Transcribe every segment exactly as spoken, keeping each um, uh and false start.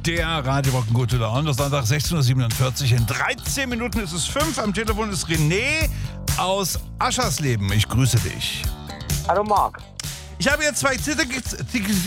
Der Radio Rock Gute Laune. Sonntag sechzehn Uhr siebenundvierzig. In dreizehn Minuten ist es fünf. Am Telefon ist René aus Aschersleben. Ich grüße dich. Hallo Marc. Ich habe hier zwei Tickets.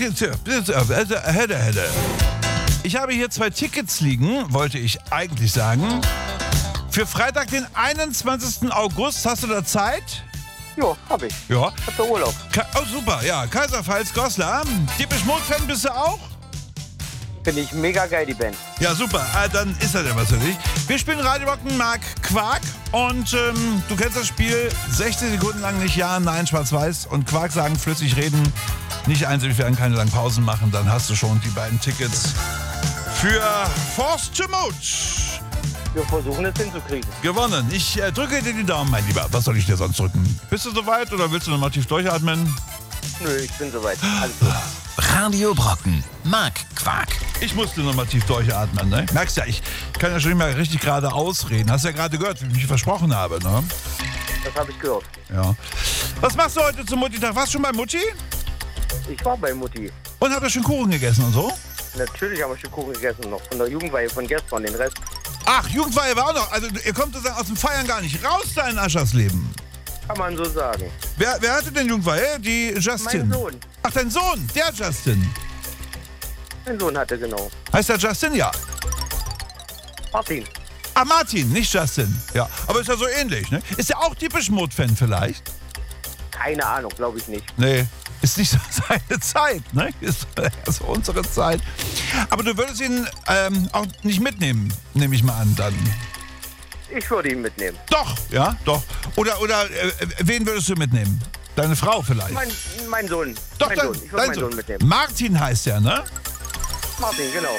Ich habe hier zwei Tickets liegen, wollte ich eigentlich sagen. Für Freitag, den einundzwanzigsten August. Hast du da Zeit? Jo, hab ich. Ja. Hab da Urlaub. Ka- oh, super, ja. Kaiserpfalz, Goslar. Depeche Mode-Fan bist du auch? Finde ich mega geil, die Band. Ja, super. Äh, dann ist das ja was für dich. Wir spielen Radio Rocken Mark Quark und ähm, du kennst das Spiel. sechzig Sekunden lang nicht Ja, Nein, Schwarz-Weiß und Quark sagen, flüssig reden, nicht einsilbig werden, keine langen Pausen machen. Dann hast du schon die beiden Tickets für Force to Mut Wir versuchen es hinzukriegen. gewonnen. Ich äh, drücke dir die Daumen, mein Lieber. Was soll ich dir sonst drücken? Bist du soweit oder willst du nochmal tief durchatmen? Nö, ich bin soweit. Alles gut. Radio Brocken, Mark Quark. Ich musste nochmal tief durchatmen, ne? Merkst ja, ich kann ja schon nicht mal richtig gerade ausreden. Hast ja gerade gehört, wie ich mich versprochen habe, ne? Das habe ich gehört. Ja. Was machst du heute zum Mutti-Tag? Warst du schon bei Mutti? Ich war bei Mutti. Und habt ihr schon Kuchen gegessen und so? Natürlich haben wir schon Kuchen gegessen noch. Von der Jugendweihe von gestern, den Rest. Ach, Jugendweihe war auch noch. Also ihr kommt sozusagen aus dem Feiern gar nicht raus da in Aschersleben. Kann man so sagen. Wer, wer hatte denn Jugendweihe? Die Justin? Mein Sohn. Ach, dein Sohn, der Justin. Mein Sohn hatte genau. Heißt der Justin? Ja. Martin. Ah, Martin, nicht Justin. Ja, aber ist ja so ähnlich, ne? Ist der auch Depeche Mode-Fan vielleicht? Keine Ahnung, glaube ich nicht. Nee, ist nicht so seine Zeit, ne? Ist also unsere Zeit. Aber du würdest ihn ähm, auch nicht mitnehmen, nehme ich mal an, dann. Ich würde ihn mitnehmen. Doch, ja, doch. Oder, oder äh, wen würdest du mitnehmen? Deine Frau vielleicht? Mein, mein Sohn. doch, mein dein, Sohn. Ich würde dein meinen Sohn. Sohn mitnehmen. Martin heißt er, ne? Martin, genau.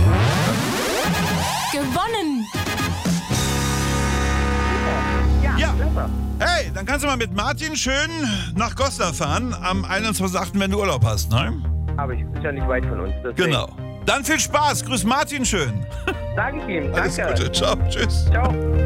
Gewonnen! Ja, Ja. klasse. Hey, dann kannst du mal mit Martin schön nach Goslar fahren am einundzwanzigsten achten, wenn du Urlaub hast, ne? Aber ich ist ja nicht weit von uns. Deswegen. Genau. Dann viel Spaß. Grüß Martin schön. Danke ihm. Alles Danke. Gute. Ciao. Tschüss. Ciao.